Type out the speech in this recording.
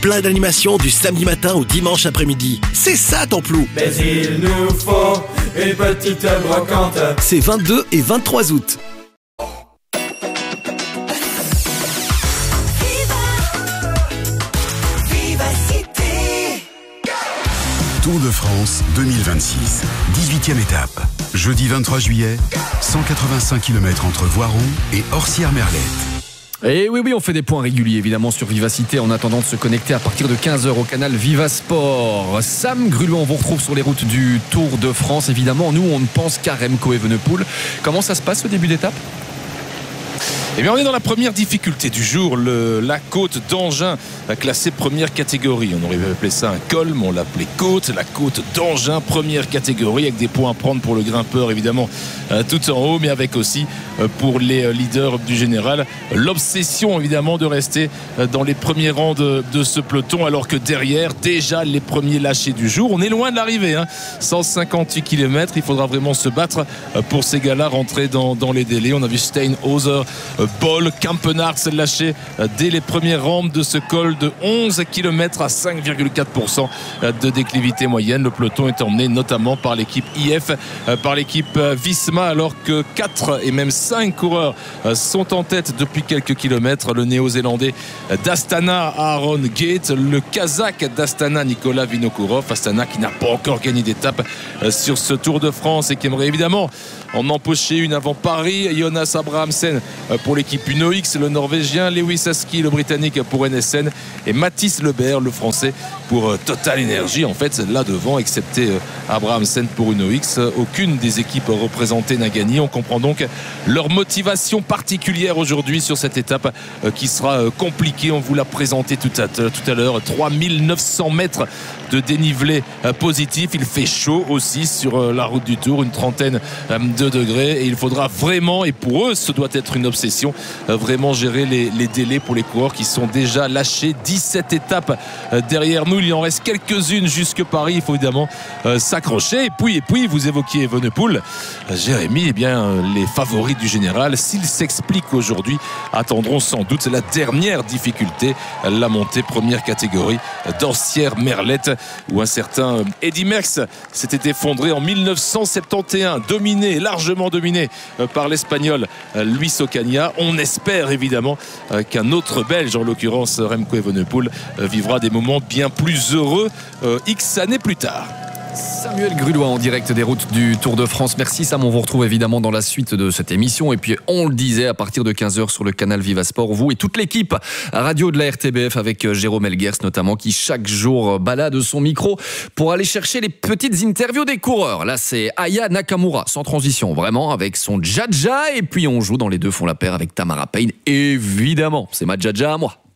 Plein d'animations du samedi matin au dimanche après-midi. C'est ça ton plou. Mais il nous faut une petite brocante. C'est 22 et 23 août. Tour de France 2026, 18e étape. Jeudi 23 juillet, 185 km entre Voiron et Orsières-Merlette. Et oui, on fait des points réguliers évidemment sur Vivacité en attendant de se connecter à partir de 15h au canal Vivasport. Sam Grulot, on vous retrouve sur les routes du Tour de France. Évidemment, nous on ne pense qu'à Remco Evenepoel. Comment ça se passe au début d'étape ? Eh bien, on est dans la première difficulté du jour, la côte d'Angin, classée première catégorie. On aurait appelé ça un col, mais on l'appelait côte. La côte d'Angin, première catégorie, avec des points à prendre pour le grimpeur, évidemment, tout en haut, mais avec aussi pour les leaders du général l'obsession, évidemment, de rester dans les premiers rangs de ce peloton, alors que derrière, déjà les premiers lâchés du jour. On est loin de l'arrivée, 158 km. Il faudra vraiment se battre pour ces gars-là, rentrer dans les délais. On a vu Steinhauser, Boll, Campenarts lâché dès les premières rampes de ce col de 11 km à 5,4% de déclivité moyenne. Le peloton est emmené notamment par l'équipe IF, par l'équipe Visma, alors que 4 et même 5 coureurs sont en tête depuis quelques kilomètres. Le néo-zélandais d'Astana, Aaron Gate, le kazakh d'Astana, Nicolas Vinokourov. Astana qui n'a pas encore gagné d'étape sur ce Tour de France et qui aimerait évidemment en empocher une avant Paris. Jonas Abrahamsen pour l'équipe UnoX, le Norvégien, Lewis Aski, le Britannique pour NSN et Mathis Lebert, le Français pour Total Energy. En fait, là devant, excepté Abrahamsen pour UnoX, aucune des équipes représentées n'a gagné. On comprend donc leur motivation particulière aujourd'hui sur cette étape qui sera compliquée. On vous l'a présenté tout à l'heure. 3900 mètres de dénivelé positif. Il fait chaud aussi sur la route du Tour, une trentaine de degrés, et il faudra vraiment, et pour eux ce doit être une obsession, vraiment gérer les délais pour les coureurs qui sont déjà lâchés. 17 étapes derrière nous, il en reste quelques-unes jusque Paris. Il faut évidemment s'accrocher. Et puis vous évoquiez Evenepoel, Jérémy. Eh bien, les favoris du général, s'ils s'expliquent aujourd'hui, attendront sans doute la dernière difficulté, la montée première catégorie d'Orsières-Merlette, où un certain Eddy Merckx s'était effondré en 1971, largement dominé par l'Espagnol Luis Ocaña. On espère évidemment qu'un autre Belge, en l'occurrence Remco Evenepoel, vivra des moments bien plus heureux X années plus tard. Samuel Grulois en direct des routes du Tour de France. Merci Sam, on vous retrouve évidemment dans la suite de cette émission. Et puis on le disait, à partir de 15h sur le canal Vivasport, vous et toute l'équipe radio de la RTBF avec Jérôme Elguers notamment, qui chaque jour balade son micro pour aller chercher les petites interviews des coureurs. Là c'est Aya Nakamura, sans transition vraiment, avec son Jaja. Et puis on joue dans Les Deux font la paire avec Tamara Payne. Évidemment, c'est ma Jaja à moi.